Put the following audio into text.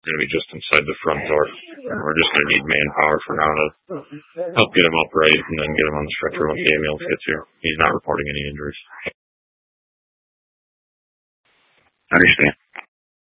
going to be just inside the front door. We're just going to need manpower for now to help get him upright and then get him on the stretcher once the ambulance gets here. He's not reporting any injuries. Understand.